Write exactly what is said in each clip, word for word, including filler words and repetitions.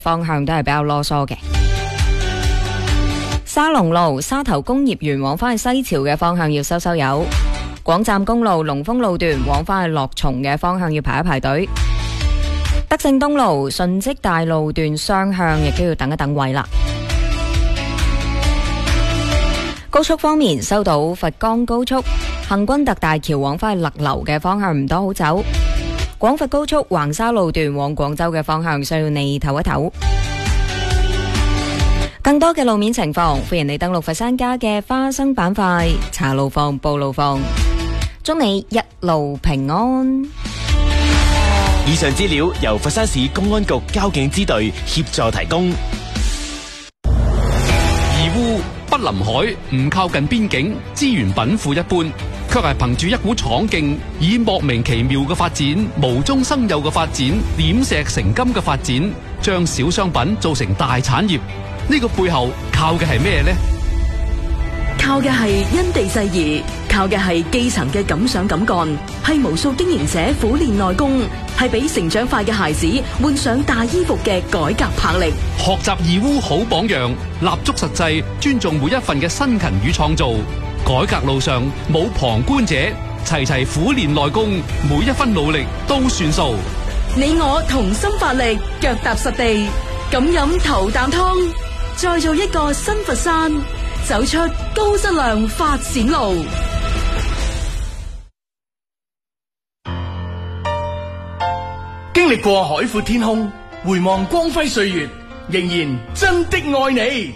方向都係比較囉嗦嘅。沙龍路沙頭工業園往返去西樵嘅方向要收收油。廣湛公路龍豐路段往返去樂松嘅方向要排一排隊。德勝東路順積大路段雙向亦都要等一等位啦。高速方面，收到佛岡高速行軍特大橋往返去勒流嘅方向唔多好走。廣佛高速橫沙路段往廣州嘅方向需要你唞一唞。更多嘅路面情況，歡迎你登錄佛山家嘅花生板塊查路況報路況。祝你一路平安。 以上資料由佛山市公安局交警支隊協助提供。 義烏不臨海，唔靠近邊境，資源稟賦一般，卻係憑住一股闖勁，以莫名其妙嘅發展、無中生有嘅發展、點石成金嘅發展，將小商品做成大產業。呢個背後靠嘅係咩呢？ 靠嘅係因地制宜，靠嘅係基層嘅敢想敢幹，係無數經營者苦練內功，係俾成長快嘅孩子換上大衣服嘅改革魄力。 學習義烏好榜樣，立足實際，尊重每一份嘅辛勤與創造。改革路上冇旁觀者，齊齊苦練內功，每一分努力都算數。 你我同心發力，腳踏實地，敢飲頭啖湯，再做一個新佛山，走出高質量發展路。 經歷過海闊天空，回望光輝歲月，仍然真的愛你。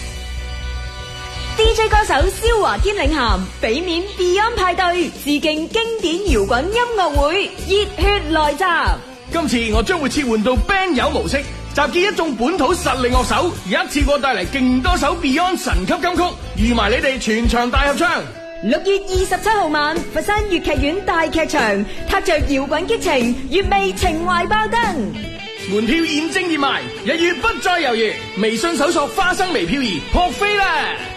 D J 歌手蕭華堅領銜，俾面 Beyond 派對，致敬經典搖滾音樂會，熱血來襲。 今次我將會切換到 band 友模式，集結一眾本土實力樂手，一次過帶嚟勁多首 Beyond 神級金曲，預埋你哋全場大合唱。 六月二十七號晚，佛山粵劇院大劇場，踏着搖滾激情，粵味情懷爆燈。 門票現正熱賣，一於不再猶豫，微信搜索花生微漂移撲飛啦！